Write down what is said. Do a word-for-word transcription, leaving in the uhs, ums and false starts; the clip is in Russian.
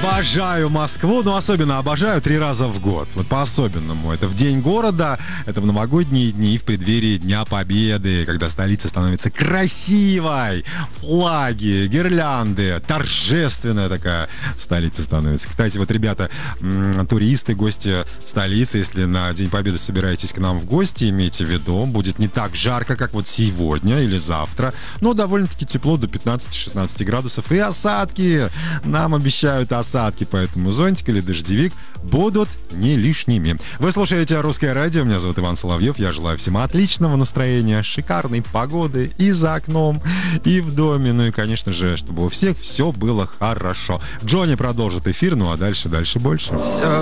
Обожаю Москву, но особенно обожаю три раза в год. Вот по-особенному. Это в День города, это в новогодние дни и в преддверии Дня Победы, когда столица становится красивой. Флаги, гирлянды, торжественная такая столица становится. Кстати, вот, ребята, м- туристы, гости столицы, если на День Победы собираетесь к нам в гости, имейте в виду, будет не так жарко, как вот сегодня или завтра, но довольно-таки тепло, до пятнадцати-шестнадцати градусов. И осадки. Нам обещают осадки, поэтому зонтик или дождевик будут не лишними. Вы слушаете «Русское радио», меня зовут Иван Соловьев, я желаю всем отличного настроения, шикарной погоды и за окном, и в доме, ну и, конечно же, чтобы у всех все было хорошо. Джонни продолжит эфир, ну а дальше, дальше больше. Все